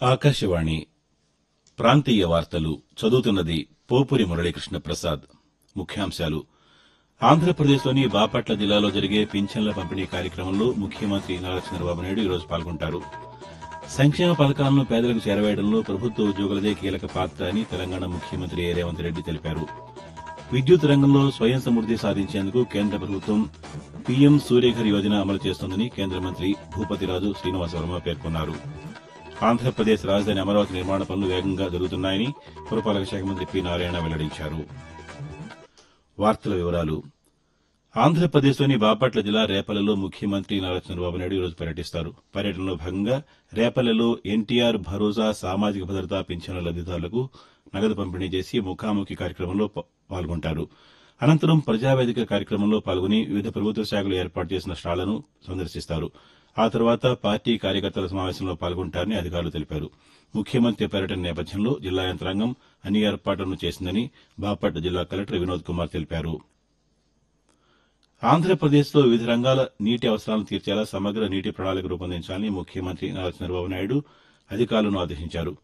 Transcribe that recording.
ఆకాశవాణి ప్రాంతీయ వార్తలు చదువుతున్నది పోపురి మురళీకృష్ణ ప్రసాద్. ముఖ్యాంశాలు. ఆంధ్రప్రదేశ్లోని బాపట్ల జిల్లాలో జరిగే పింఛన్ల పంపిణీ కార్యక్రమంలో ముఖ్యమంత్రి నారా చంద్రబాబు నాయుడు ఈరోజు పాల్గొంటారు. సంక్షేమ పథకాలను పేదలకు చేరవేయడంలో ప్రభుత్వ ఉద్యోగులదే కీలక పాత్ర అని తెలంగాణ ముఖ్యమంత్రి రేవంత్ రెడ్డి తెలిపారు. విద్యుత్ రంగంలో స్వయం సమృద్ది సాధించేందుకు కేంద్ర ప్రభుత్వం పీఎం సూర్యఘర్ యోజన అమలు చేస్తోందని కేంద్ర మంత్రి భూపతిరాజు శ్రీనివాసవర్మ పేర్కొన్నారు. ఆంధ్రప్రదేశ్ రాజధాని అమరావతి నిర్మాణ పనులు వేగంగా జరుగుతున్నాయని పురపాలక శాఖ మంత్రి పి నారాయణ వెల్లడించారు. ఆంధ్రప్రదేశ్లోని బాపట్ల జిల్లా రేపల్లెలో ముఖ్యమంత్రి నారా చంద్రబాబు నాయుడు ఈరోజు పర్యటిస్తారు. పర్యటనలో భాగంగా రేపల్లెలో ఎన్టీఆర్ భరోసా సామాజిక భద్రతా పింఛన్ల లబ్దిదారులకు నగదు పంపిణీ చేసి ముఖాముఖి కార్యక్రమంలో పాల్గొంటారు. అనంతరం ప్రజావేదిక కార్యక్రమంలో పాల్గొని వివిధ ప్రభుత్వ శాఖలు ఏర్పాటు చేసిన స్టాళ్లను సందర్శిస్తారు. ఆ తర్వాత పార్టీ కార్యకర్తల సమావేశంలో పాల్గొంటారని అధికారులు తెలిపారు. ముఖ్యమంత్రి పర్యటన నేపథ్యంలో జిల్లా యంత్రాంగం అన్ని ఏర్పాట్లను చేసిందని బాపట్ల జిల్లా కలెక్టర్ వినోద్ కుమార్ తెలిపారు. ఆంధ్రప్రదేశ్లో వివిధ రంగాల నీటి అవసరాలను తీర్చేలా సమగ్ర నీటి ప్రణాళిక రూపొందించాలని ముఖ్యమంత్రి నారా చంద్రబాబు నాయుడు అధికారులను ఆదేశించారు.